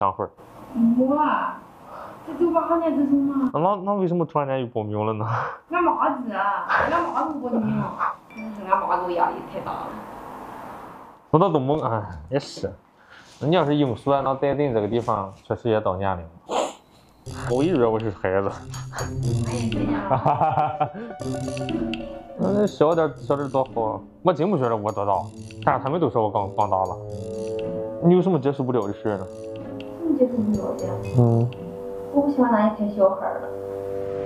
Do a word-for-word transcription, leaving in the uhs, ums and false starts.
想会儿。 我啊，这九八年这种嘛。 那那为什么突然间又报名了呢？ 俺妈子啊，俺妈都报的名了，俺妈给我压力太大了。 说到东盟，哎，也是。你要是英属那在恁这个地方，确实也到年龄了。我以为我是孩子。哈哈哈！嗯，小点小点多好。我真不觉得我多大，但是他们都说我刚长大了。你有什么接受不了的事呢？ 什么接受不了的？ 嗯。 我不喜欢那一太小孩了。